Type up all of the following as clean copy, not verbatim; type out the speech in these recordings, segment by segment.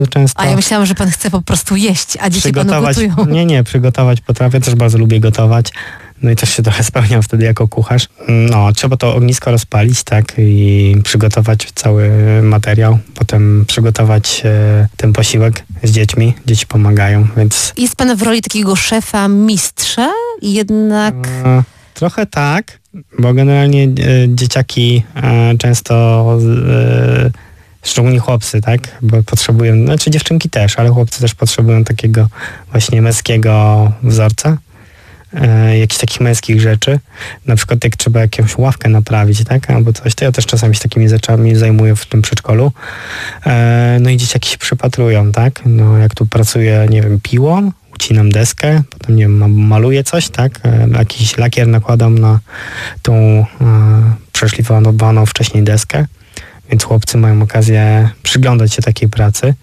często. A ja myślałam, że pan chce po prostu jeść, a dzieci panu gotują. Nie, przygotować potrafię, też bardzo lubię gotować. No i też się trochę spełniam wtedy jako kucharz. No, trzeba to ognisko rozpalić, tak, i przygotować cały materiał. Potem przygotować ten posiłek z dziećmi. Dzieci pomagają, więc... Jest pan w roli takiego szefa, mistrza? Jednak... Trochę tak, bo generalnie dzieciaki często... szczególnie chłopcy, tak? Bo potrzebują, znaczy dziewczynki też, ale chłopcy też potrzebują takiego właśnie męskiego wzorca. Jakichś takich męskich rzeczy. Na przykład jak trzeba jakąś ławkę naprawić, tak? Albo coś, to ja też czasami się takimi rzeczami zajmuję w tym przedszkolu. No i dzieciaki się przypatrują, tak? No jak tu pracuję, nie wiem, piłą, ucinam deskę, potem, nie wiem, maluję coś, tak? Jakiś lakier nakładam na tą przeszlifowaną wcześniej deskę. Więc chłopcy mają okazję przyglądać się takiej pracy.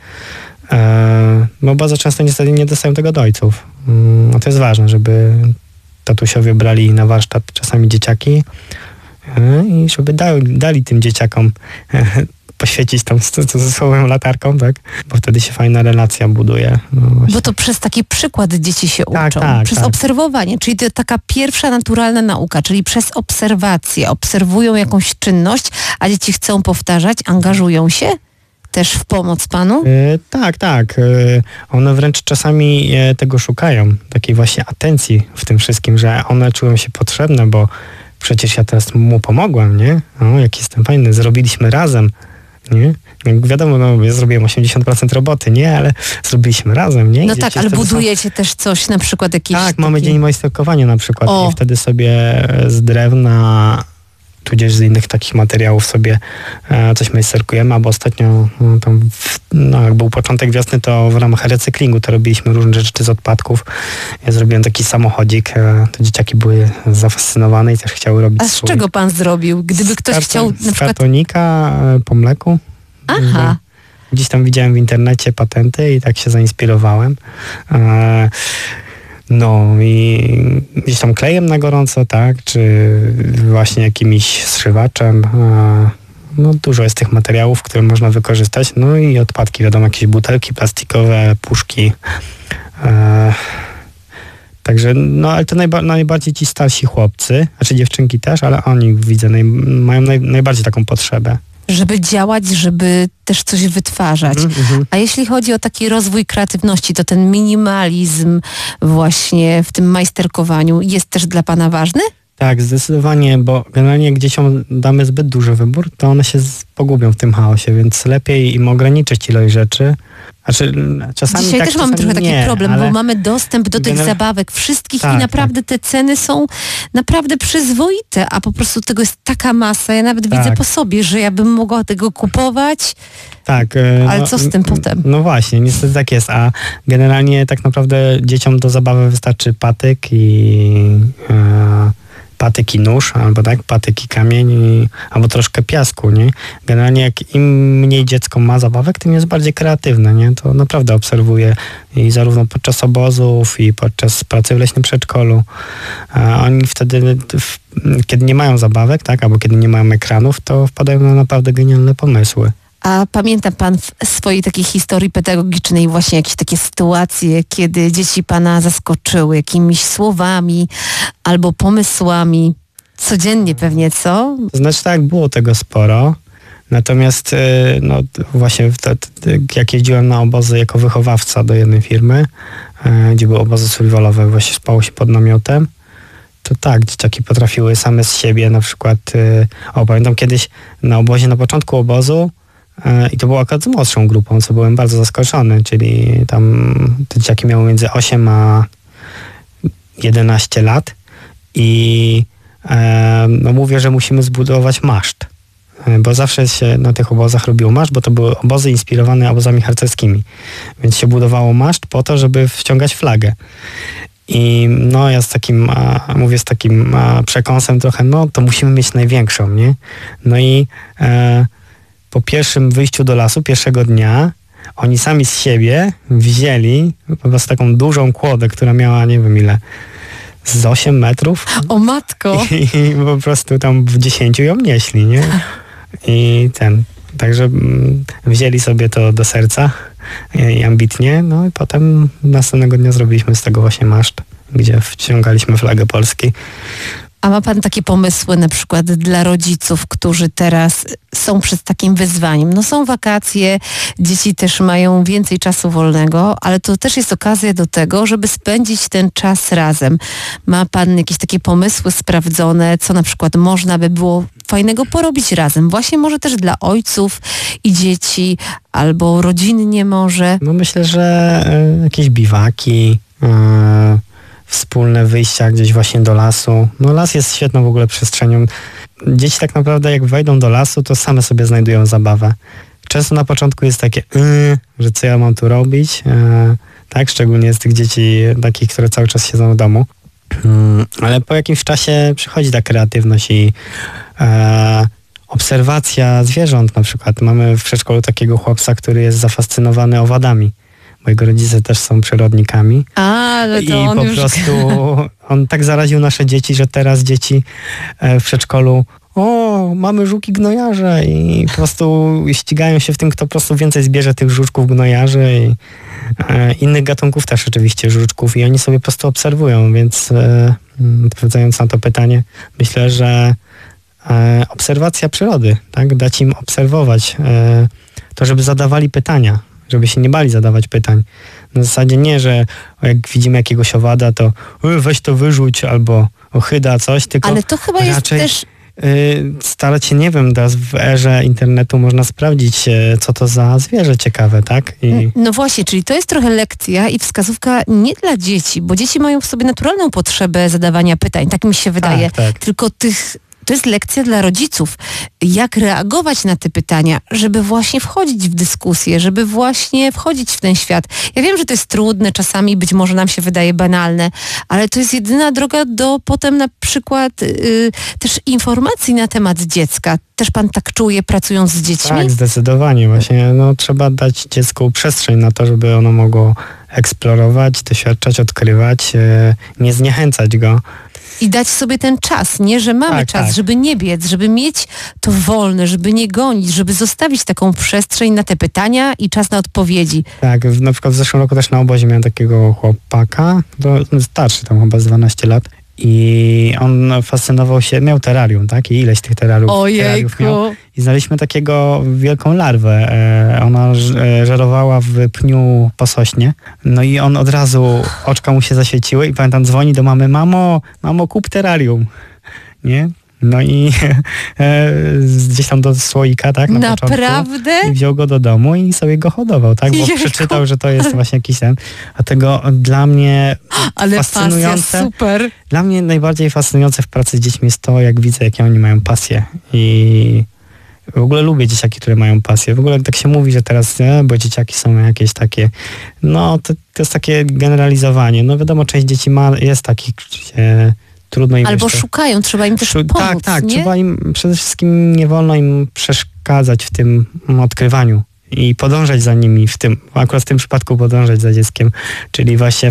Bo bardzo często niestety nie dostają tego od ojców. No to jest ważne, żeby tatusiowie brali na warsztat czasami dzieciaki i żeby dali tym dzieciakom poświecić tą swoją latarką, tak? Bo wtedy się fajna relacja buduje. No bo to przez taki przykład dzieci się uczą. Przez obserwowanie, czyli to taka pierwsza naturalna nauka, czyli przez obserwację. Obserwują jakąś czynność, a dzieci chcą powtarzać, angażują się też w pomoc panu? Tak. One wręcz czasami tego szukają, takiej właśnie atencji w tym wszystkim, że one czują się potrzebne, bo przecież ja teraz mu pomogłem, nie? O, jak jestem fajny, zrobiliśmy razem, nie? Wiadomo, no, ja zrobiłem 80% roboty, nie? Ale zrobiliśmy razem, nie? No tak, ale budujecie też coś, na przykład jakieś... Tak, mamy dzień majsterkowania na przykład i wtedy sobie z drewna tudzież z innych takich materiałów sobie coś majsterkujemy, albo ostatnio jak był początek wiosny, to w ramach recyklingu to robiliśmy różne rzeczy z odpadków. Ja zrobiłem taki samochodzik, to dzieciaki były zafascynowane i też chciały robić A z czego pan zrobił? Gdyby ktoś chciał na przykład... Z kartonika po mleku. Aha. Gdzieś tam widziałem w internecie patenty i tak się zainspirowałem. No i gdzieś tam klejem na gorąco, tak, czy właśnie jakimś zszywaczem. No dużo jest tych materiałów, które można wykorzystać. No i odpadki, wiadomo, jakieś butelki plastikowe, puszki. Także, no ale to najbardziej ci starsi chłopcy, znaczy dziewczynki też, ale oni, widzę, mają najbardziej taką potrzebę. Żeby działać, żeby też coś wytwarzać. A jeśli chodzi o taki rozwój kreatywności, to ten minimalizm właśnie w tym majsterkowaniu jest też dla pana ważny? Tak, zdecydowanie, bo generalnie jak dzieciom damy zbyt duży wybór, to one się pogubią w tym chaosie, więc lepiej im ograniczyć ilość rzeczy. Znaczy, czasami dzisiaj tak, też mamy trochę taki problem, bo mamy dostęp do tych Gener- zabawek wszystkich Tak, i naprawdę te ceny są naprawdę przyzwoite, a po prostu tego jest taka masa. Ja nawet widzę po sobie, że ja bym mogła tego kupować. Tak. Ale co z tym potem? No właśnie, niestety tak jest, a generalnie tak naprawdę dzieciom do zabawy wystarczy patyk i nóż, albo tak, patyk i kamień, albo troszkę piasku, nie? Generalnie jak im mniej dziecko ma zabawek, tym jest bardziej kreatywne, nie? To naprawdę obserwuję i zarówno podczas obozów i podczas pracy w leśnym przedszkolu. Oni wtedy, kiedy nie mają zabawek, tak, albo kiedy nie mają ekranów, to wpadają na naprawdę genialne pomysły. A pamięta pan w swojej takiej historii pedagogicznej właśnie jakieś takie sytuacje, kiedy dzieci pana zaskoczyły jakimiś słowami albo pomysłami? Codziennie pewnie, co? Znaczy tak, było tego sporo. Natomiast no właśnie jak jeździłem na obozy jako wychowawca do jednej firmy, gdzie były obozy survivalowe, właśnie spało się pod namiotem, to tak, dzieciaki potrafiły same z siebie na przykład, pamiętam kiedyś na obozie, na początku obozu, i to było akurat z młodszą grupą, co byłem bardzo zaskoczony, czyli tam te dzieciaki miały między 8 a 11 lat i no mówię, że musimy zbudować maszt, bo zawsze się na tych obozach robiło maszt, bo to były obozy inspirowane obozami harcerskimi, więc się budowało maszt po to, żeby wciągać flagę. I no ja z takim, mówię z takim przekąsem trochę, no to musimy mieć największą, nie? No i po pierwszym wyjściu do lasu, pierwszego dnia, oni sami z siebie wzięli po prostu taką dużą kłodę, która miała nie wiem ile, z 8 metrów. O matko! I po prostu tam w 10 ją nieśli, nie? Także wzięli sobie to do serca. i ambitnie. No i potem następnego dnia zrobiliśmy z tego właśnie maszt, gdzie wciągaliśmy flagę Polski. A ma pan takie pomysły na przykład dla rodziców, którzy teraz są przed takim wyzwaniem? No są wakacje, dzieci też mają więcej czasu wolnego, ale to też jest okazja do tego, żeby spędzić ten czas razem. Ma pan jakieś takie pomysły sprawdzone, co na przykład można by było fajnego porobić razem? Właśnie może też dla ojców i dzieci, albo rodzinnie może? No myślę, że jakieś biwaki, wspólne wyjścia gdzieś właśnie do lasu. No las jest świetną w ogóle przestrzenią. Dzieci tak naprawdę jak wejdą do lasu, to same sobie znajdują zabawę. Często na początku jest takie, że co ja mam tu robić, tak, szczególnie z tych dzieci takich, które cały czas siedzą w domu. Ale po jakimś czasie przychodzi ta kreatywność i obserwacja zwierząt na przykład. Mamy w przedszkolu takiego chłopca, który jest zafascynowany owadami. Mojego rodzice też są przyrodnikami. Ale to i on po już... prostu on tak zaraził nasze dzieci, że teraz dzieci w przedszkolu mamy żuki gnojarze i po prostu ścigają się w tym, kto po prostu więcej zbierze tych żuczków gnojarzy i innych gatunków też oczywiście żuczków i oni sobie po prostu obserwują, więc odpowiadając na to pytanie, myślę, że obserwacja przyrody, tak, dać im obserwować to, żeby zadawali pytania, żeby się nie bali zadawać pytań. Na zasadzie nie, że jak widzimy jakiegoś owada, to weź to wyrzuć albo ochyda coś, tylko ale to chyba raczej jest też... starać się, nie wiem, teraz w erze internetu można sprawdzić, co to za zwierzę ciekawe, tak? No właśnie, czyli to jest trochę lekcja i wskazówka nie dla dzieci, bo dzieci mają w sobie naturalną potrzebę zadawania pytań, tak mi się wydaje, tak. Tylko to jest lekcja dla rodziców, jak reagować na te pytania, żeby właśnie wchodzić w dyskusję, żeby właśnie wchodzić w ten świat. Ja wiem, że to jest trudne, czasami być może nam się wydaje banalne, ale to jest jedyna droga do potem na przykład też informacji na temat dziecka. Też pan tak czuje, pracując z dziećmi? Tak, zdecydowanie. Właśnie trzeba dać dziecku przestrzeń na to, żeby ono mogło eksplorować, doświadczać, odkrywać, nie zniechęcać go. I dać sobie ten czas, nie, że mamy czas, żeby nie biec, żeby mieć to wolne, żeby nie gonić, żeby zostawić taką przestrzeń na te pytania i czas na odpowiedzi. Tak, na przykład w zeszłym roku też na obozie miałem takiego chłopaka, starszy tam chyba z 12 lat i on fascynował się, miał terrarium, tak? I ileś tych terrariów miał. I znaleźliśmy takiego wielką larwę. Ona żerowała w pniu po sośnie. No i on od razu, oczka mu się zaświeciły i pamiętam, dzwoni do mamy, mamo, kup terrarium. Nie? No i gdzieś tam do słoika, tak? Na naprawdę? Początku. I wziął go do domu i sobie go hodował, tak? Bo przeczytał, że to jest właśnie jakiś ten. Dlatego dla mnie fascynujące. Pasja, super. Dla mnie najbardziej fascynujące w pracy z dziećmi jest to, jak widzę, jakie oni mają pasję. I w ogóle lubię dzieciaki, które mają pasję. W ogóle tak się mówi, że teraz, bo dzieciaki są jakieś takie, no to jest takie generalizowanie. No wiadomo, część dzieci jest takich, gdzie trudno im albo jeszcze... szukają, trzeba im też pomóc, Tak, nie? trzeba im, przede wszystkim nie wolno im przeszkadzać w tym odkrywaniu i podążać za nimi akurat w tym przypadku podążać za dzieckiem, czyli właśnie w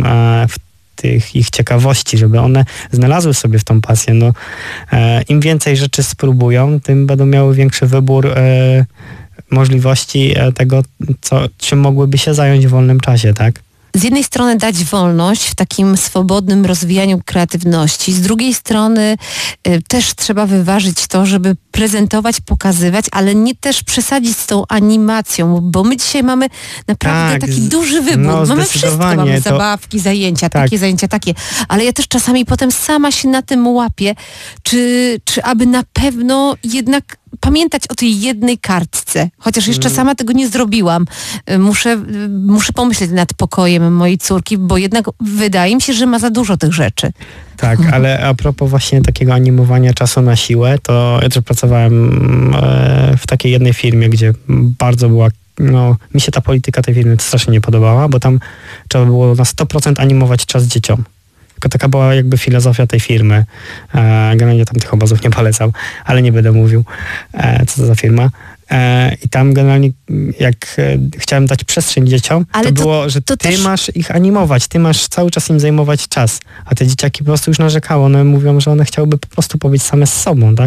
tych ich ciekawości, żeby one znalazły sobie w tą pasję. No, im więcej rzeczy spróbują, tym będą miały większy wybór możliwości tego, czym mogłyby się zająć w wolnym czasie, tak? Z jednej strony dać wolność w takim swobodnym rozwijaniu kreatywności, z drugiej strony też trzeba wyważyć to, żeby prezentować, pokazywać, ale nie też przesadzić z tą animacją, bo my dzisiaj mamy naprawdę taki duży wybór. Mamy wszystko, mamy zabawki, zajęcia, takie zajęcia, takie. Ale ja też czasami potem sama się na tym łapię, czy aby na pewno jednak pamiętać o tej jednej kartce, chociaż jeszcze sama tego nie zrobiłam. Muszę pomyśleć nad pokojem mojej córki, bo jednak wydaje mi się, że ma za dużo tych rzeczy. Tak, ale a propos właśnie takiego animowania czasu na siłę, to ja też pracowałem w takiej jednej firmie, gdzie bardzo była, mi się ta polityka tej firmy strasznie nie podobała, bo tam trzeba było na 100% animować czas dzieciom. Tylko taka była jakby filozofia tej firmy. Generalnie tam tych obozów nie polecam, ale nie będę mówił, co to za firma. I tam generalnie jak chciałem dać przestrzeń dzieciom, to było, że ty też masz ich animować, ty masz cały czas im zajmować czas. A te dzieciaki po prostu już narzekały. One mówią, że one chciałyby po prostu pobyć same z sobą, tak?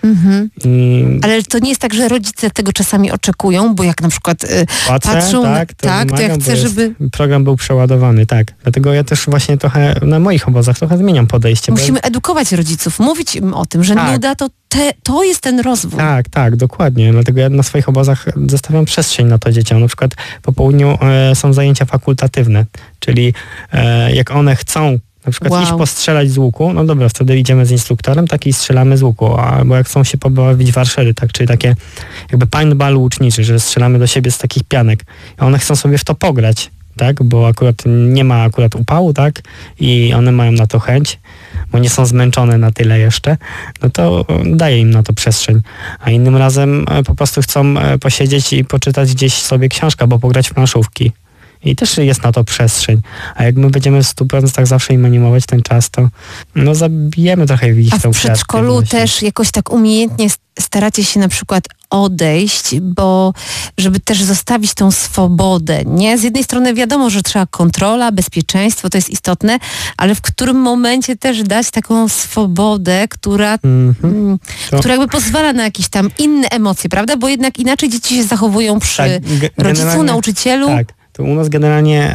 Ale to nie jest tak, że rodzice tego czasami oczekują, bo jak na przykład patrzą, to ja chcę, żeby... Program był przeładowany, tak. Dlatego ja też właśnie trochę na moich obozach trochę zmieniam podejście. Musimy edukować rodziców, mówić im o tym, że nuda to jest ten rozwój. Tak, dokładnie. Dlatego ja na swoich obozach zostawiam przestrzeń na to dzieciom. Na przykład po południu są zajęcia fakultatywne, czyli jak one chcą na przykład iść postrzelać z łuku, no dobra, wtedy idziemy z instruktorem, tak i strzelamy z łuku, albo jak chcą się pobawić w archery, tak, czyli takie jakby paintball łuczniczy, że strzelamy do siebie z takich pianek. I one chcą sobie w to pograć, tak, bo akurat nie ma upału, tak, i one mają na to chęć, bo nie są zmęczone na tyle jeszcze, no to daje im na to przestrzeń. A innym razem po prostu chcą posiedzieć i poczytać gdzieś sobie książkę, albo pograć w planszówki. I też jest na to przestrzeń. A jak my będziemy w 100% zawsze im animować ten czas, to zabijemy trochę w ich tą kreatywność. A w przedszkolu też jakoś tak umiejętnie staracie się na przykład odejść, bo żeby też zostawić tą swobodę, nie? Z jednej strony wiadomo, że trzeba kontrola, bezpieczeństwo, to jest istotne, ale w którym momencie też dać taką swobodę, która jakby pozwala na jakieś tam inne emocje, prawda? Bo jednak inaczej dzieci się zachowują przy rodzicu, nauczycielu. Tak. To u nas generalnie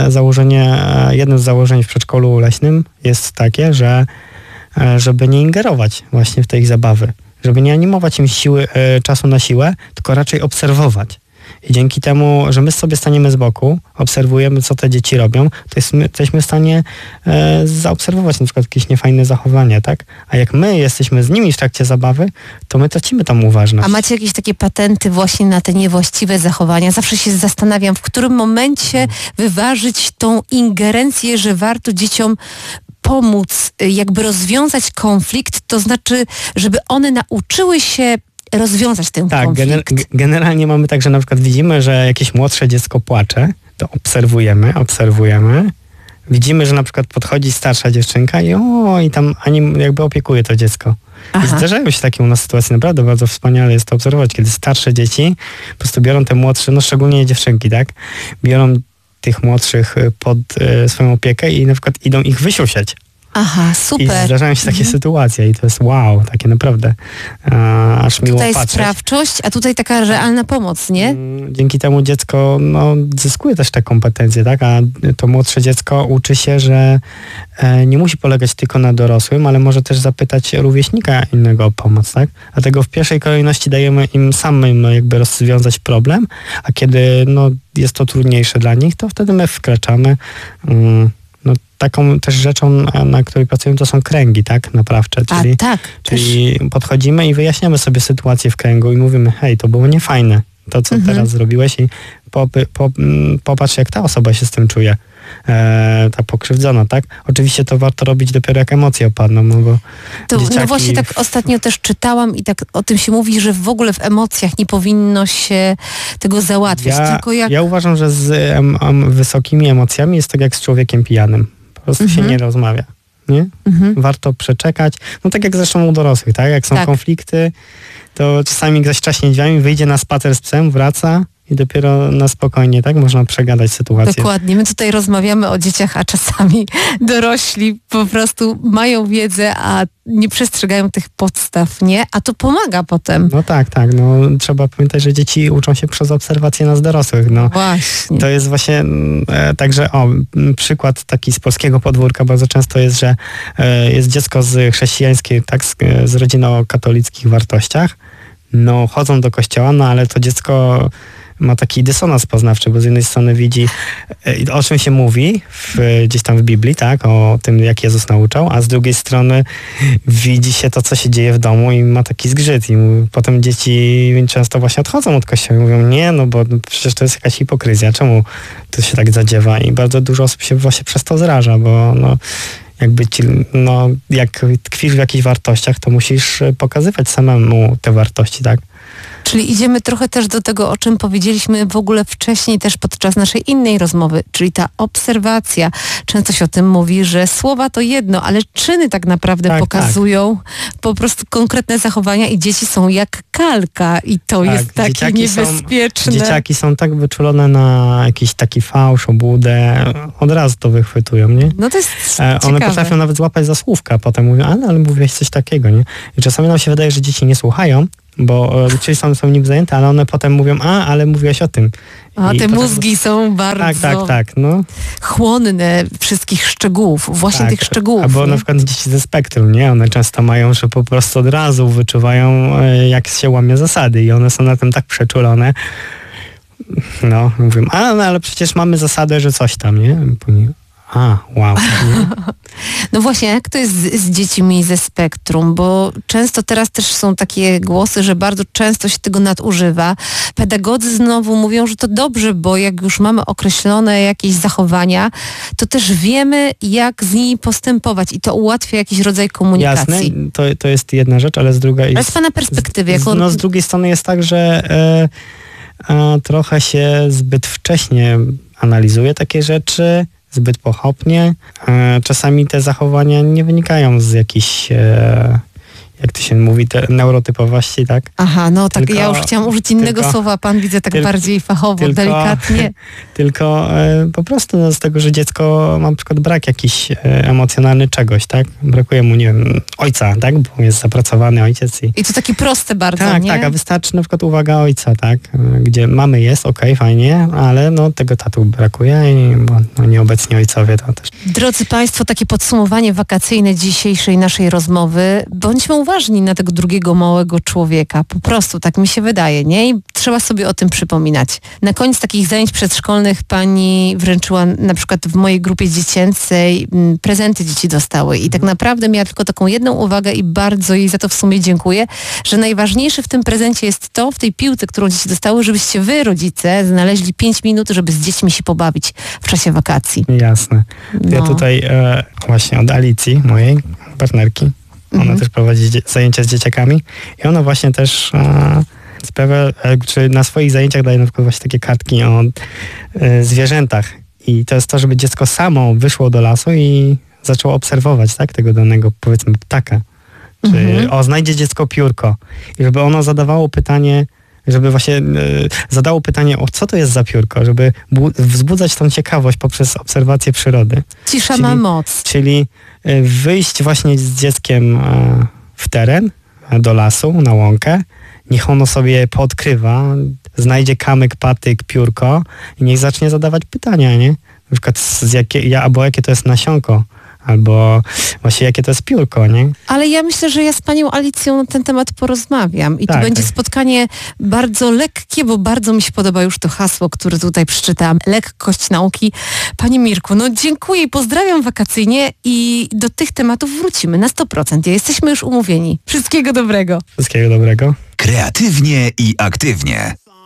jednym z założeń w przedszkolu leśnym jest takie, że żeby nie ingerować właśnie w te ich zabawy, żeby nie animować im czasu na siłę, tylko raczej obserwować. I dzięki temu, że my sobie staniemy z boku, obserwujemy, co te dzieci robią, to jesteśmy w stanie zaobserwować na przykład jakieś niefajne zachowanie, tak? A jak my jesteśmy z nimi w trakcie zabawy, to my tracimy tam uważność. A macie jakieś takie patenty właśnie na te niewłaściwe zachowania? Zawsze się zastanawiam, w którym momencie wyważyć tą ingerencję, że warto dzieciom pomóc, jakby rozwiązać konflikt, to znaczy, żeby one nauczyły się rozwiązać ten konflikt. Tak, generalnie mamy tak, że na przykład widzimy, że jakieś młodsze dziecko płacze, to obserwujemy. Widzimy, że na przykład podchodzi starsza dziewczynka i tam jakby opiekuje to dziecko. Aha. I zdarzają się takie u nas sytuacje, naprawdę bardzo wspaniale jest to obserwować, kiedy starsze dzieci po prostu biorą te młodsze, no szczególnie dziewczynki, tak? Biorą tych młodszych pod swoją opiekę i na przykład idą ich wysiusiać. Aha, super. I zdarzają się takie sytuacje i to jest wow, takie naprawdę aż miło patrzeć. Tutaj sprawczość, a tutaj taka realna pomoc, nie? Dzięki temu dziecko zyskuje też te kompetencje, tak? A to młodsze dziecko uczy się, że nie musi polegać tylko na dorosłym, ale może też zapytać rówieśnika innego o pomoc, tak? Dlatego w pierwszej kolejności dajemy im samym jakby rozwiązać problem, a kiedy jest to trudniejsze dla nich, to wtedy my wkraczamy. Taką też rzeczą, na której pracujemy, to są kręgi, tak, naprawcze. Czyli podchodzimy i wyjaśniamy sobie sytuację w kręgu i mówimy, hej, to było niefajne, to co teraz zrobiłeś i popatrz, jak ta osoba się z tym czuje. Ta pokrzywdzona, tak? Oczywiście to warto robić dopiero jak emocje opadną, bo no właśnie tak ostatnio też czytałam i tak o tym się mówi, że w ogóle w emocjach nie powinno się tego załatwiać. Ja uważam, że z wysokimi emocjami jest tak jak z człowiekiem pijanym. Po prostu się nie rozmawia. Nie? Warto przeczekać. No tak jak zresztą u dorosłych, tak? Jak są konflikty, to czasami ktoś czaśnie drzwiami, wyjdzie na spacer z psem, wraca i dopiero na spokojnie, tak? Można przegadać sytuację. Dokładnie. My tutaj rozmawiamy o dzieciach, a czasami dorośli po prostu mają wiedzę, a nie przestrzegają tych podstaw, nie? A to pomaga potem. No tak. Trzeba pamiętać, że dzieci uczą się przez obserwację nas dorosłych. Właśnie. To jest właśnie także przykład taki z polskiego podwórka bardzo często jest, że jest dziecko z chrześcijańskiej, tak? Z rodziny o katolickich wartościach. Chodzą do kościoła, ale to dziecko ma taki dysonans poznawczy, bo z jednej strony widzi, o czym się mówi gdzieś tam w Biblii, tak, o tym, jak Jezus nauczał, a z drugiej strony widzi się to, co się dzieje w domu i ma taki zgrzyt. I potem dzieci często właśnie odchodzą od kościoła i mówią, bo przecież to jest jakaś hipokryzja, czemu to się tak zadziewa? I bardzo dużo osób się właśnie przez to zraża, bo jak tkwisz w jakichś wartościach, to musisz pokazywać samemu te wartości, tak? Czyli idziemy trochę też do tego, o czym powiedzieliśmy w ogóle wcześniej też podczas naszej innej rozmowy, czyli ta obserwacja. Często się o tym mówi, że słowa to jedno, ale czyny tak naprawdę pokazują po prostu konkretne zachowania i dzieci są jak kalka i to jest takie niebezpieczne. Dzieciaki są tak wyczulone na jakiś taki fałsz, obłudę, od razu to wychwytują, nie? No to jest One potrafią nawet złapać za słówka, potem mówią, ale mówiłeś coś takiego, nie? I czasami nam się wydaje, że dzieci nie słuchają, bo czyli są nim zajęte, ale one potem mówią, ale mówiłeś o tym. A te mózgi są bardzo no. chłonne wszystkich szczegółów, właśnie tych szczegółów. Albo na przykład dzieci ze spektrum, nie? One często mają, że po prostu od razu wyczuwają, jak się łamie zasady i one są na tym tak przeczulone. No, mówią, ale przecież mamy zasadę, że coś tam, nie? Wow. Nie? No właśnie, jak to jest z dziećmi ze spektrum? Bo często teraz też są takie głosy, że bardzo często się tego nadużywa. Pedagodzy znowu mówią, że to dobrze, bo jak już mamy określone jakieś zachowania, to też wiemy, jak z nimi postępować i to ułatwia jakiś rodzaj komunikacji. Jasne, to jest jedna rzecz, ale z drugiej... Ale z pana perspektywy. Z drugiej strony jest tak, że trochę się zbyt wcześnie analizuje takie rzeczy, zbyt pochopnie. Czasami te zachowania nie wynikają z jakichś, jak to się mówi, te neurotypowości, tak? Aha, tak ja już chciałam użyć innego słowa, pan widzę tak bardziej fachowo, delikatnie. Tylko po prostu z tego, że dziecko ma na przykład brak jakiś emocjonalny czegoś, tak? Brakuje mu, nie wiem, ojca, tak? Bo jest zapracowany ojciec. I to takie proste bardzo, nie? Tak, a wystarczy na przykład uwaga ojca, tak? Gdzie mamy jest, fajnie, ale tego tatu brakuje, bo nieobecni ojcowie to też. Drodzy Państwo, takie podsumowanie wakacyjne dzisiejszej naszej rozmowy. Bądźmy uważni na tego drugiego małego człowieka. Po prostu, tak mi się wydaje, nie? I trzeba sobie o tym przypominać. Na koniec takich zajęć przedszkolnych pani wręczyła na przykład w mojej grupie dziecięcej prezenty dzieci dostały i tak naprawdę miała tylko taką jedną uwagę i bardzo jej za to w sumie dziękuję, że najważniejsze w tym prezencie jest to, w tej piłce, którą dzieci dostały, żebyście wy, rodzice, znaleźli 5 minut, żeby z dziećmi się pobawić w czasie wakacji. Jasne. Ja tutaj właśnie od Alicji, mojej partnerki, ona też prowadzi zajęcia z dzieciakami i ona właśnie też sprawia, czy na swoich zajęciach daje na przykład właśnie takie kartki o zwierzętach i to jest to, żeby dziecko samo wyszło do lasu i zaczęło obserwować, tak, tego danego, powiedzmy, ptaka. Czy znajdzie dziecko piórko i żeby ono zadawało pytanie, żeby właśnie zadało pytanie, co to jest za piórko, żeby wzbudzać tą ciekawość poprzez obserwację przyrody. Cisza ma moc. Czyli wyjść właśnie z dzieckiem w teren, do lasu, na łąkę, niech ono sobie poodkrywa, znajdzie kamyk, patyk, piórko i niech zacznie zadawać pytania, nie? Na przykład albo jakie to jest nasionko, albo właśnie jakie to jest piórko, nie? Ale ja myślę, że ja z panią Alicją na ten temat porozmawiam i to będzie spotkanie bardzo lekkie, bo bardzo mi się podoba już to hasło, które tutaj przeczytałam. Lekkość nauki. Panie Mirku, dziękuję i pozdrawiam wakacyjnie i do tych tematów wrócimy na 100%. Jesteśmy już umówieni. Wszystkiego dobrego. Wszystkiego dobrego. Kreatywnie i aktywnie.